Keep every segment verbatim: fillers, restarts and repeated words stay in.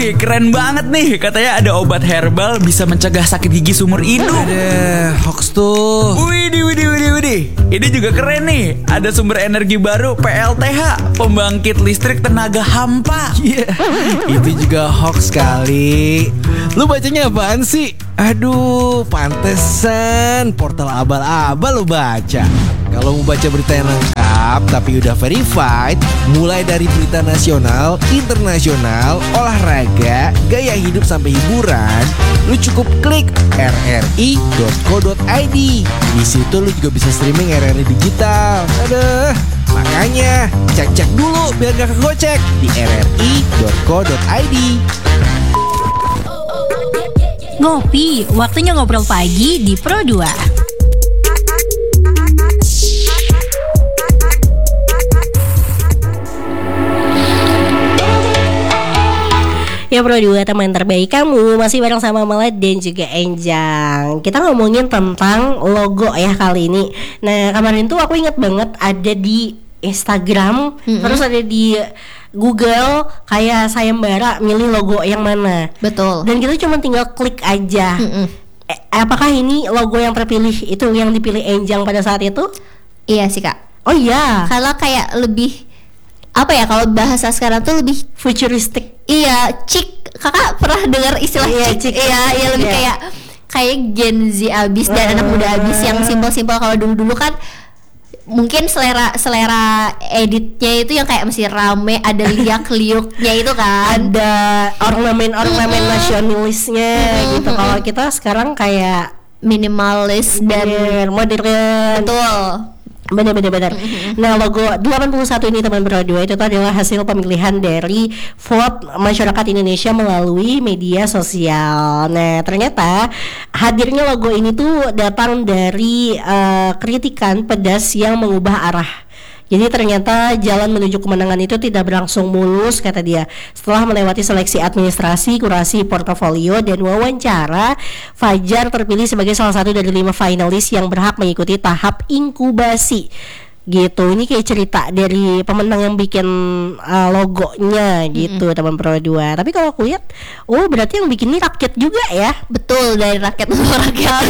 Wih, keren banget nih. Katanya ada obat herbal bisa mencegah sakit gigi seumur hidup. Ada hoax tuh. Widih, widih, widih, widih. Ini juga keren nih. Ada sumber energi baru P L T H, pembangkit listrik tenaga hampa. Iya, yeah. Itu juga hoax kali. Lu bacanya apaan sih? Aduh, pantesan portal abal-abal lu baca. Kalau mau baca berita yang lengkap tapi udah verified, mulai dari berita nasional, internasional, olahraga, gaya hidup sampai hiburan, lu cukup klik r r i dot co dot i d. Di situ lu juga bisa streaming R R I digital. Aduh, makanya cek-cek dulu biar gak kegocek di r r i dot co dot i d. Ngopi, waktunya ngobrol pagi di Pro dua. Ya Pro dua, teman terbaik kamu, masih bareng sama Mala dan juga Enjang. Kita ngomongin tentang logo ya kali ini. Nah kemarin tuh aku inget banget ada di Instagram, mm-hmm. terus ada di Google kayak sayembara milih logo yang mana. Betul. Dan kita cuma tinggal klik aja. Mm-hmm. eh, Apakah ini logo yang terpilih itu yang dipilih Enjang pada saat itu? Iya sih kak. Oh iya. Kalau kayak lebih apa ya, kalau bahasa sekarang tuh lebih futuristik. Iya, chic. Kakak pernah dengar istilah iya, chic? chic? Iya, iya lebih iya. kayak kayak Gen Z abis dan uh, anak muda abis yang simpel-simpel. Kalau dulu-dulu kan mungkin selera selera editnya itu yang kayak masih rame, ada liak-liuknya itu kan, ada ornamen-ornamen hmm. nasionalisnya hmm. gitu. Kalau kita sekarang kayak minimalis dan modern. Betul. Benar-benar. Mm-hmm. Nah logo delapan puluh satu ini teman berdua itu tuh adalah hasil pemilihan dari vote masyarakat Indonesia melalui media sosial. Nah ternyata hadirnya logo ini tuh datang dari uh, kritikan pedas yang mengubah arah. Jadi ternyata jalan menuju kemenangan itu tidak berlangsung mulus, kata dia. Setelah melewati seleksi administrasi, kurasi portofolio, dan wawancara, Fajar terpilih sebagai salah satu dari lima finalis yang berhak mengikuti tahap inkubasi. Gitu, ini kayak cerita dari pemenang yang bikin uh, logonya gitu, mm-hmm. teman Pro dua. Tapi kalau aku lihat, oh berarti yang bikin ini rakyat juga ya? Betul, dari rakyat untuk rakyat.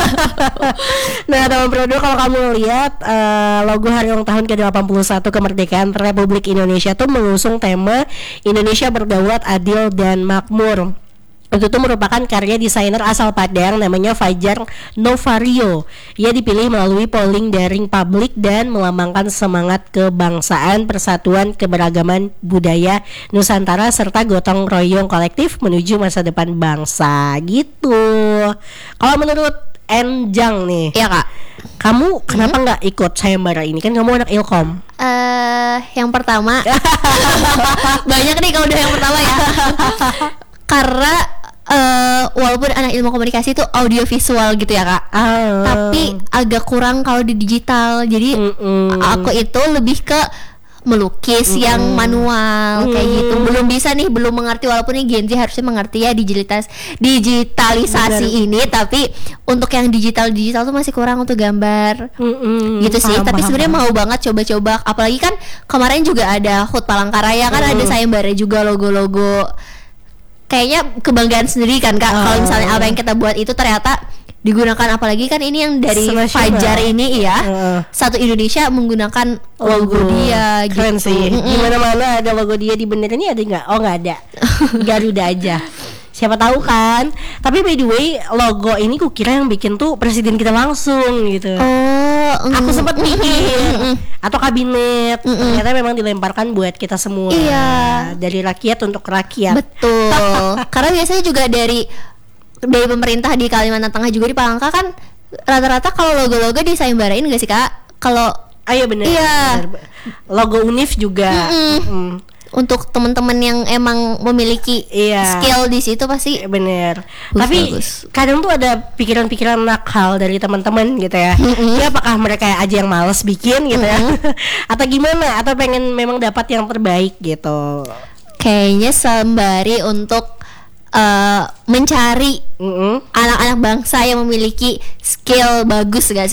Nah teman Pro dua, kalau kamu lihat uh, logo hari ulang tahun ke delapan puluh satu kemerdekaan Republik Indonesia tuh mengusung tema Indonesia berdaulat, adil, dan makmur. Itu tuh merupakan karya desainer asal Padang namanya Fajar Novario. Ia dipilih melalui polling daring publik dan melambangkan semangat kebangsaan, persatuan, keberagaman budaya Nusantara serta gotong royong kolektif menuju masa depan bangsa gitu. Kalau menurut Enjang nih, iya kak, kamu kenapa nggak hmm? ikut sayembara ini? Kan kamu anak Ilkom. Eh, uh, yang pertama banyak nih kalau udah yang pertama ya. Karena Uh, walaupun anak ilmu komunikasi itu audio visual gitu ya kak, uh. tapi agak kurang kalau di digital. Jadi Mm-mm. aku itu lebih ke melukis Mm-mm. yang manual Mm-mm. kayak gitu. Belum bisa nih, belum mengerti. Walaupun nih Gen Z harusnya mengerti ya digitalitas digitalisasi Bener. ini, tapi untuk yang digital-digital tuh masih kurang untuk gambar. Mm-mm. Gitu sih. Paham, tapi sebenarnya mau banget coba-coba. Apalagi kan kemarin juga ada H U T Palangkaraya kan, mm. ada sayembara juga logo-logo. Kayaknya kebanggaan sendiri kan kak, oh. kalau misalnya apa yang kita buat itu ternyata digunakan, apalagi kan ini yang dari Fajar ini ya, uh. satu Indonesia menggunakan logo uh. dia. Keren gitu. Sih. Mm-mm. Gimana-mana ada logo dia di bendera ini ada nggak? Oh nggak ada, Garuda aja. Siapa tahu kan. Tapi by the way logo ini kukira yang bikin tuh presiden kita langsung gitu. Oh, mm. aku sempat mikir mm. atau kabinet. Mm. Ternyata memang dilemparkan buat kita semua. Iya. Dari rakyat untuk rakyat. Betul. Karena biasanya juga dari dari pemerintah di Kalimantan Tengah juga di Palangka kan rata-rata kalau logo-logo disayembarain gak sih kak? Kalau ah iya benar. Iya. Logo Unif juga. Mm-mm. Mm. Untuk teman-teman yang emang memiliki iya. skill di situ pasti bener. Bagus, tapi bagus. Kadang tuh ada pikiran-pikiran nakal dari teman-teman gitu ya. Mm-hmm. Ya apakah mereka aja yang malas bikin gitu mm-hmm. ya? Atau gimana? Atau pengen memang dapat yang terbaik gitu? Kayaknya sembari untuk uh, mencari mm-hmm. anak-anak bangsa yang memiliki skill bagus gak sih kak?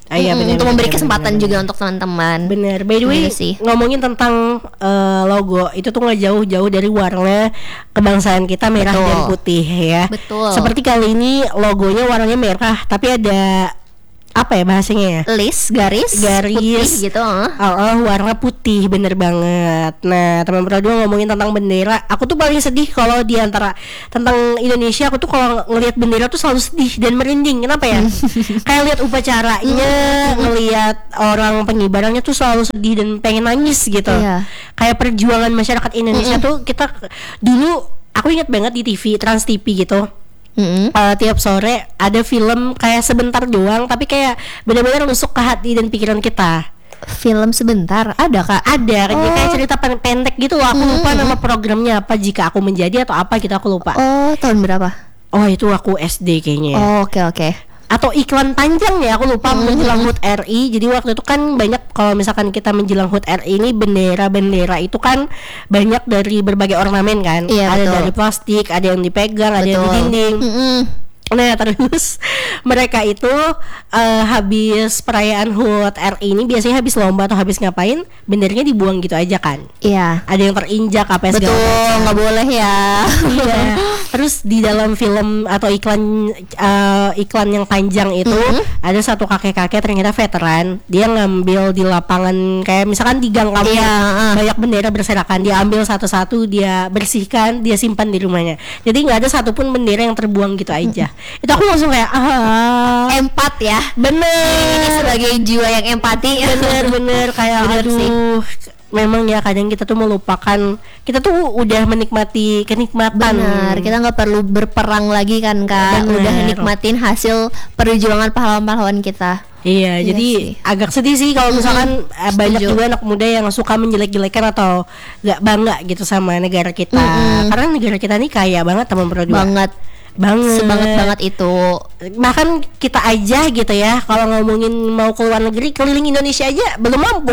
Ah, iya, Mm-mm, bener, untuk memberi bener, kesempatan bener, juga bener. untuk teman-teman. Bener, by the way Gitu sih. ngomongin tentang eh, logo itu tuh nggak jauh-jauh dari warna kebangsaan kita merah Betul. dan putih ya. Betul. Seperti kali ini logonya warnanya merah, tapi ada apa ya bahasanya ya? List garis, Garis. putih gitu. Oh, oh, warna putih bener banget. Nah teman berdua ngomongin tentang bendera, aku tuh paling sedih kalau di antara tentang Indonesia. Aku tuh kalau ngelihat bendera tuh selalu sedih dan merinding. Kenapa ya? Kayak lihat upacaranya, ngelihat orang pengibarannya tuh selalu sedih dan pengen nangis gitu. Iya. Kayak perjuangan masyarakat Indonesia tuh kita dulu, aku ingat banget di T V Trans T V gitu. Mm-mm. Uh, tiap sore ada film kayak sebentar doang, tapi kayak benar-benar nusuk ke hati dan pikiran kita. Film sebentar ada kak? Ada Oh. kayak cerita pen- pendek gitu loh. Aku lupa nama programnya apa, Jika Aku Menjadi atau apa gitu, aku lupa. Oh, tahun berapa? Oh itu aku S D kayaknya. Oh, oke oke. Atau iklan panjang ya, aku lupa. Menjelang H U T R I. Jadi waktu itu kan banyak, kalau misalkan kita menjelang H U T R I ini, bendera-bendera itu kan banyak dari berbagai ornamen kan. Iya, Ada betul. dari plastik, ada yang dipegang, ada yang di Betul. dinding. Mm-mm. Nah terus mereka itu eh, habis perayaan H U T R I ini biasanya habis lomba atau habis ngapain, benderanya dibuang gitu aja kan. Iya. Ada yang terinjak apa segala Betul, macam. nggak boleh ya. Iya. Terus di dalam film atau iklan eh, iklan yang panjang itu Mhm. ada satu kakek-kakek ternyata veteran. Dia ngambil di lapangan kayak misalkan di gang kampung, Iya, ah. banyak bendera berserakan. Dia ambil satu-satu, dia bersihkan, dia simpan di rumahnya. Jadi nggak ada satupun bendera yang terbuang gitu aja. Itu aku langsung kayak ah, Empat ya. bener. Ini sebagai jiwa yang empati. Bener-bener kayak Bener aduh sih. memang ya kadang kita tuh melupakan, kita tuh udah menikmati kenikmatan. Benar, kita nggak perlu berperang lagi kan kak. Benar. Udah nikmatin hasil perjuangan pahlawan-pahlawan kita. Iya, Iya jadi sih. agak sedih sih kalau misalkan eh, banyak Setuju. juga anak muda yang suka menjelek-jelekan atau gak bangga gitu sama negara kita. Mm-mm. Karena negara kita nih kaya banget teman berdua. Banget, banget. sebanget banget itu. Bahkan kita aja gitu ya, kalau ngomongin mau ke luar negeri, keliling Indonesia aja belum mampu.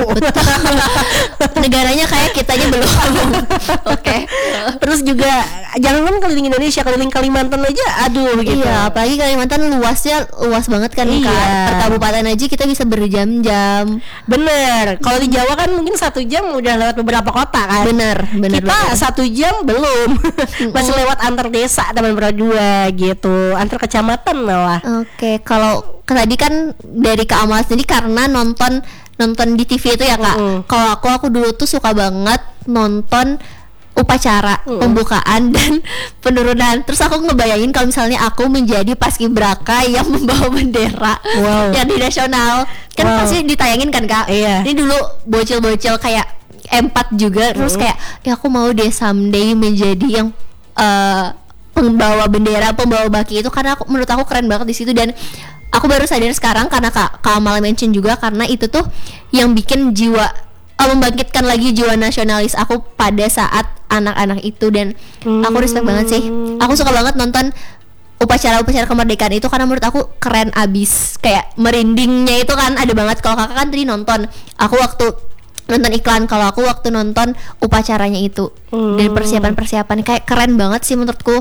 Negaranya kayak kitanya belum. Oke. Terus juga jangan kan keliling Indonesia, keliling Kalimantan aja, aduh gitu. Iya, apalagi Kalimantan luasnya luas banget kan Iya. kak. Per kabupaten aja kita bisa berjam-jam. Bener. Kalau di Jawa kan mungkin satu jam udah lewat beberapa kota kan. Bener, bener. Kita bener. satu jam belum. Masih lewat antar desa teman berdua gitu, antar kecamatan malah. Oke, kalau ke- tadi kan dari Kak Amal sendiri karena nonton nonton di T V itu ya kak. Mm-mm. Kalau aku aku dulu tuh suka banget nonton upacara pembukaan dan penurunan. Terus aku ngebayangin kalau misalnya aku menjadi paskibraka yang membawa bendera Wow. yang di nasional. Kan Wow. pasti ditayangin kan kak. Iya. Ini dulu bocil-bocil kayak empat juga. Terus kayak ya aku mau deh someday menjadi yang eh, pembawa bendera, pembawa baki itu, karena aku, menurut aku keren banget di situ. Dan aku baru sadar sekarang karena Kak Kak Amal mention juga, karena itu tuh yang bikin jiwa uh, membangkitkan lagi jiwa nasionalis aku pada saat anak-anak itu. Dan aku respect banget sih. Aku suka banget nonton upacara-upacara kemerdekaan itu karena menurut aku keren abis. Kayak merindingnya itu kan ada banget. Kalau kakak kan tadi nonton, aku waktu nonton iklan, kalau aku waktu nonton upacaranya itu dan persiapan-persiapan kayak keren banget sih menurutku.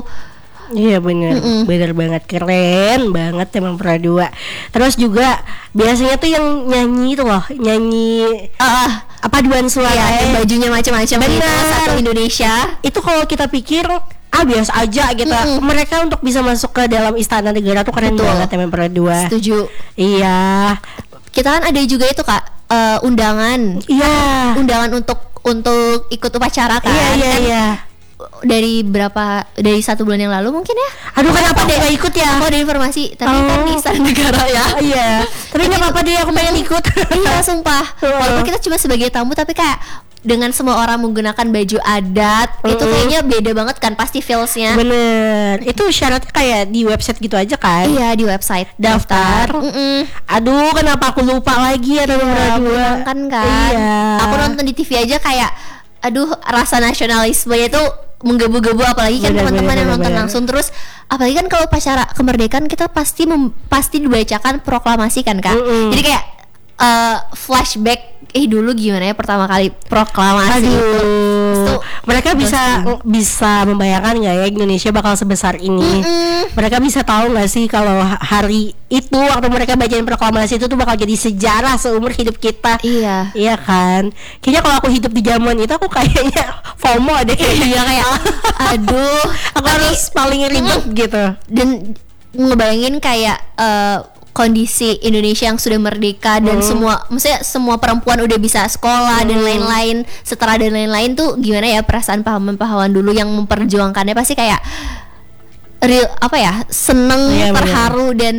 Iya bener, bener banget, keren banget teman berdua. Terus juga biasanya tuh yang nyanyi itu loh, nyanyi Ah, paduan suara. iya, yang bajunya macam-macam gitu, Bener. satu Indonesia. Itu kalau kita pikir ah biasa aja gitu. Mereka untuk bisa masuk ke dalam istana negara tuh keren Betul. banget teman berdua. Setuju. Iya, Kita kan ada juga itu Kak, eh, undangan, iya, undangan untuk untuk ikut upacara kan. iya, iya, Kan iya. dari berapa dari satu bulan yang lalu mungkin ya. Aduh kenapa dia nggak ikut ya? Aku ada informasi, tapi Oh. kan di istana negara ya. Iya, tapi nggak apa-apa deh, aku pengen ikut. Iya sumpah. Walaupun kita cuma sebagai tamu, tapi kayak dengan semua orang menggunakan baju adat, itu kayaknya beda banget kan pasti feelsnya. Bener, itu syaratnya kayak di website gitu aja kan? Iya, di website Daftar. Mm-mm. Aduh, kenapa aku lupa lagi ya teman berdua? Memang kan kan. Iya. Aku nonton di T V aja kayak aduh, rasa nasionalismenya itu menggebu-gebu, apalagi kan Bener, teman-teman bener, yang nonton bener. langsung. Terus apalagi kan kalau upacara kemerdekaan kita pasti mem- pasti dibacakan proklamasi kan Kak. Mm-mm. Jadi kayak uh, flashback eh dulu gimana ya pertama kali proklamasi Aduh, itu. Terus, mereka bisa bisa membayangkan nggak ya Indonesia bakal sebesar ini? Mm-mm. Mereka bisa tahu nggak sih kalau hari itu waktu mereka bacain proklamasi itu tuh bakal jadi sejarah seumur hidup kita? Iya. Iya kan? Kayaknya kalau aku hidup di zaman itu aku kayaknya FOMO deh. Iya kayak aduh, Aku harus paling ribet gitu. dan ngebayangin kayak uh, kondisi Indonesia yang sudah merdeka dan Hmm. semua, maksudnya semua perempuan udah bisa sekolah dan Hmm. lain-lain, setara dan lain-lain tuh gimana ya perasaan pahlawan-pahlawan dulu yang memperjuangkannya pasti kayak real apa ya, seneng, Iya, bener. terharu dan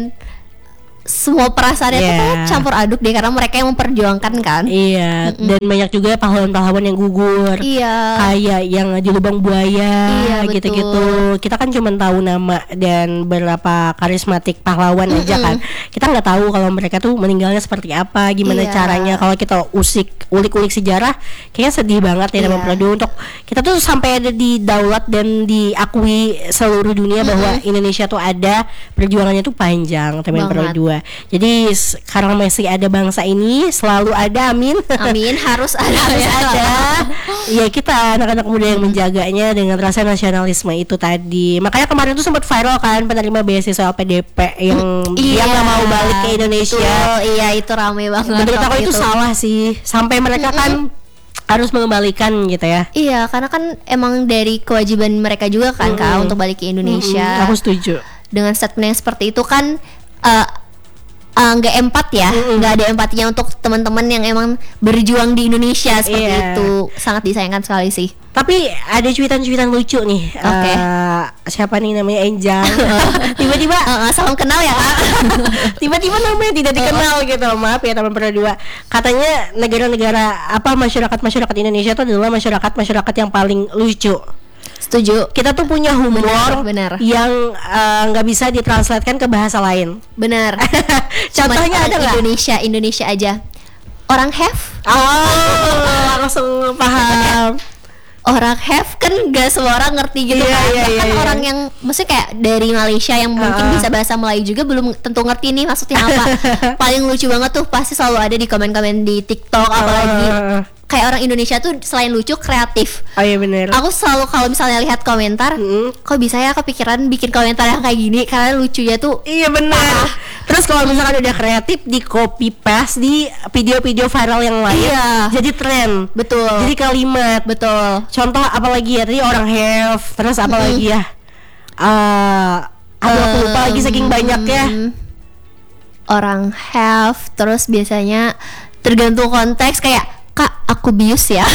semua perasaannya tuh Iya. kayak campur aduk deh karena mereka yang memperjuangkan kan. Iya, dan banyak juga pahlawan-pahlawan yang gugur. Iya. Kayak yang di lubang buaya Iya, gitu-gitu. Kita kan cuma tahu nama dan berapa karismatik pahlawan aja kan. Kita nggak tahu kalau mereka tuh meninggalnya seperti apa, gimana Iya. caranya. Kalau kita usik ulik-ulik sejarah, kayaknya sedih banget ya Iya. Taman Peradun untuk kita tuh sampai ada di daulat dan diakui seluruh dunia bahwa Indonesia tuh ada, perjuangannya tuh panjang Taman Banget. Peradun. Jadi s- karena masih ada bangsa ini, selalu ada, amin. Amin, harus ada Harus ya. ada. Ya kita anak-anak muda yang menjaganya dengan rasa nasionalisme itu tadi. Makanya kemarin tuh sempat viral kan penerima beasiswa P D P yang dia Iya. nggak mau balik ke Indonesia. Betul, iya itu rame banget. Menurut aku waktu itu salah sih. Sampai mereka kan harus mengembalikan gitu ya. Iya, karena kan emang dari kewajiban mereka juga kan Kak untuk balik ke Indonesia. Mm-mm, aku setuju. Dengan statement yang seperti itu kan eh, eh, nggak empat ya, nggak ada empatinya untuk teman-teman yang emang berjuang di Indonesia seperti Iya. itu. Sangat disayangkan sekali sih. Tapi ada cuitan-cuitan lucu nih. Oke. Eh, siapa nih namanya Enjang? Tiba-tiba Eh, eh, salam kenal ya Kak. tiba-tiba namanya tidak dikenal gitu. Maaf ya teman Peradua. Katanya negara-negara apa masyarakat-masyarakat Indonesia itu adalah masyarakat-masyarakat yang paling lucu. Setuju. Kita tuh punya humor Benar, benar. yang eh, nggak bisa ditranslatekan ke bahasa lain. Benar. Contohnya Cuman ada orang nggak? Indonesia, Indonesia aja. Orang have, Oh, langsung paham. orang have kan nggak semua orang ngerti gitu Iya, kan. iya, Bahkan iya, orang iya. yang maksudnya kayak dari Malaysia yang mungkin Uh-uh. bisa bahasa Melayu juga belum tentu ngerti nih maksudnya apa. Paling lucu banget tuh pasti selalu ada di komen-komen di TikTok apalagi. Uh. Kayak orang Indonesia tuh selain lucu kreatif. Oh iya benar. Aku selalu kalau misalnya lihat komentar, Mm. kok bisa ya kepikiran bikin komentar yang kayak gini karena lucunya tuh Iya benar. Terus kalau misalkan udah kreatif di copy paste di video-video viral yang lain, Iya. jadi tren. betul. Jadi kalimat. betul. Contoh apa lagi ya? Tadi orang have, terus apa lagi ya? Eh, aduh aku lupa lagi saking banyaknya. Hmm, orang have terus biasanya tergantung konteks kayak Kak aku bius ya.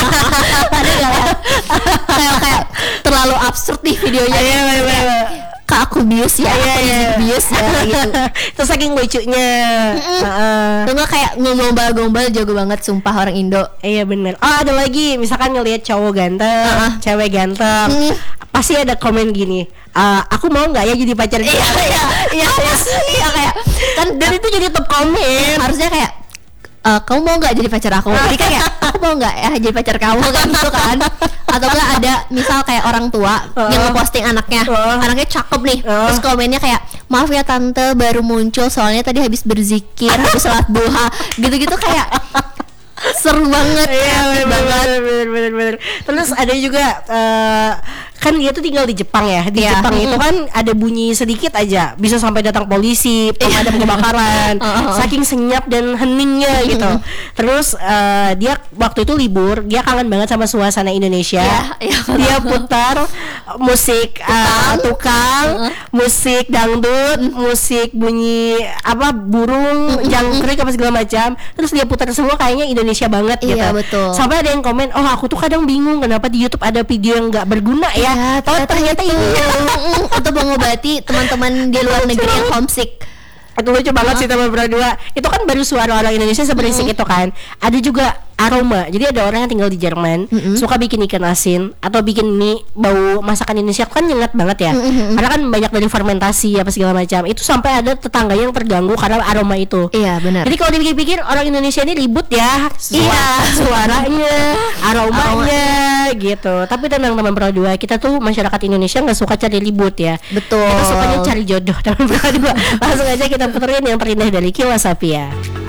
Ada nggak ya? kayak kayak terlalu absurd nih videonya. Iya, iya, iya. Kak aku bius ya. Iya, Aku iya. izin bius ya gitu. Terus saking lucunya. Heeh. Atau nggak kayak ngombal-gombal jago banget sumpah orang Indo. Iya bener. Oh ada lagi, misalkan ngelihat cowok ganteng, Uh-uh. cewek ganteng, Hmm. pasti ada komen gini. "Eh, aku mau nggak ya jadi pacar dia?" Iya iya iya iya kayak kan dan itu jadi top komen. harusnya kayak "Eh, kamu mau nggak jadi pacar aku?" Jadi kayak aku mau nggak ya jadi pacar kamu kan gitu kan. Atau enggak ada misal kayak orang tua Uh. yang ngeposting anaknya, Uh. anaknya cakep nih, Uh. terus komennya kayak maaf ya tante baru muncul soalnya tadi habis berzikir, habis sholat duha, gitu-gitu kayak seru banget, Iya kreatif bener, banget. bener, bener, bener, bener. Terus ada juga eh, kan dia tuh tinggal di Jepang ya. Di Iya. Jepang itu kan ada bunyi sedikit aja bisa sampai datang polisi, pemadam kebakaran. Uh-uh. Saking senyap dan heningnya gitu. Terus eh, dia waktu itu libur, dia kangen banget sama suasana Indonesia. Iya, iya. Dia putar musik eh, tukang, musik dangdut, musik bunyi apa burung, jangkrik apa segala macam. Terus dia putar semua kayaknya Indonesia banget gitu. Iya, betul. Sampai ada yang komen, "Oh, aku tuh kadang bingung kenapa di YouTube ada video yang nggak berguna ya." Ya, Oh, ternyata itu ini. untuk mengobati teman-teman di luar negeri yang homesick. Itu lucu banget sih teman berdua. Itu kan baru suara orang Indonesia seberisik itu kan. Ada juga aroma. Jadi ada orang yang tinggal di Jerman, suka bikin ikan asin atau bikin mie bau masakan Indonesia kan nyengat banget ya. Karena kan banyak dari fermentasi apa segala macam. Itu sampai ada tetangga yang terganggu karena aroma itu. Iya, benar. Jadi kalau dipikir-pikir orang Indonesia ini ribut ya. Suara, Iya. suaranya, aromanya gitu. Tapi tenang teman berdua, kita tuh masyarakat Indonesia nggak suka cari ribut ya. Betul. Kita sukanya cari jodoh teman berdua. Langsung aja kita puterin yang terindah dari Kilas Sapia.